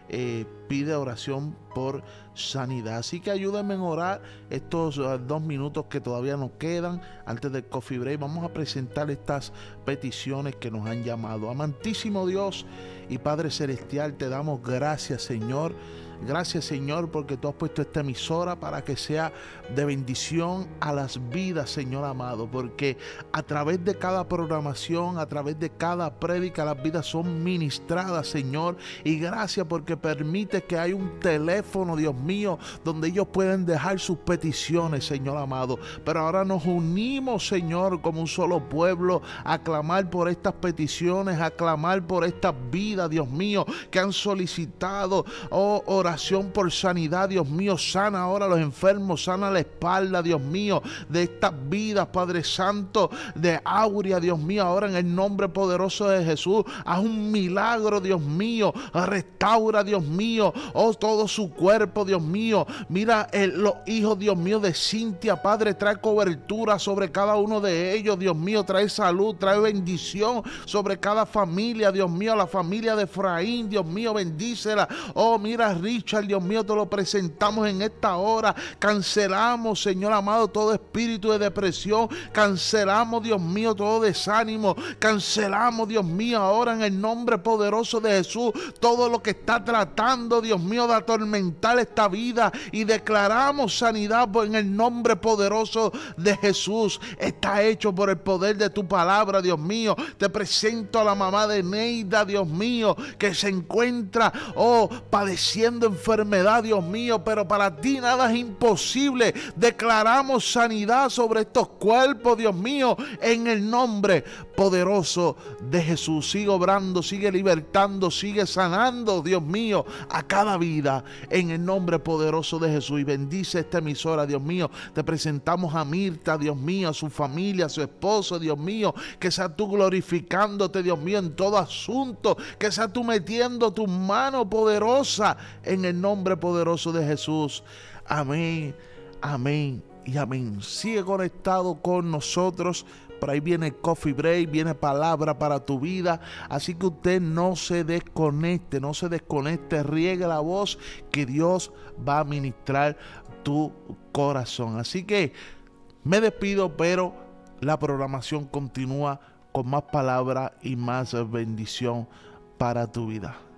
pide oración por sanidad. Así que ayúdenme en orar estos 2 minutos que todavía nos quedan antes del coffee break. Vamos a presentar estas peticiones que nos han llamado. Amantísimo Dios y Padre Celestial, te damos gracias, Señor. Gracias, Señor, porque tú has puesto esta emisora para que sea de bendición a las vidas, Señor amado, porque a través de cada programación, a través de cada prédica, las vidas son ministradas, Señor. Y gracias porque permite que haya un teléfono, Dios mío, donde ellos pueden dejar sus peticiones, Señor amado. Pero ahora nos unimos, Señor, como un solo pueblo, a clamar por estas peticiones, a clamar por estas vidas, Dios mío, que han solicitado, oración por sanidad, Dios mío. Sana ahora a los enfermos, sana la espalda, Dios mío, de estas vidas, Padre Santo, de Aurea, Dios mío, ahora en el nombre poderoso de Jesús. Haz un milagro, Dios mío. Restaura, Dios mío, todo su cuerpo, Dios mío. Mira los hijos, Dios mío, de Cintia, Padre, trae cobertura sobre cada uno de ellos, Dios mío. Trae salud, trae bendición sobre cada familia, Dios mío. La familia de Efraín, Dios mío, bendícela. Oh, mira, Richard, Dios mío, te lo presentamos en esta hora. Cancelamos, Señor amado, todo espíritu de depresión. Cancelamos, Dios mío, todo desánimo. Cancelamos, Dios mío, ahora en el nombre poderoso de Jesús, todo lo que está tratando, Dios mío, de atormentar esta vida, y declaramos sanidad en el nombre poderoso de Jesús. Está hecho por el poder de tu palabra, Dios mío. Te presento a la mamá de Neida, Dios mío, que se encuentra, padeciendo enfermedad, Dios mío, pero para ti nada es imposible. Declaramos sanidad sobre estos cuerpos, Dios mío, en el nombre poderoso de Jesús. Sigue obrando, sigue libertando, sigue sanando, Dios mío, a cada vida en el nombre poderoso de Jesús. Y bendice esta emisora, Dios mío. Te presentamos a Mirta, Dios mío, a su familia, a su esposo, Dios mío. Que sea tú glorificándote, Dios mío, en todo asunto. Que sea tú metiendo tu mano poderosa en el nombre poderoso de Jesús. Amén, amén y amén. Sigue conectado con nosotros. Por ahí viene Coffee Break, viene palabra para tu vida. Así que usted no se desconecte, riegue la voz, que Dios va a ministrar tu corazón. Así que me despido, pero la programación continúa con más palabra y más bendición para tu vida.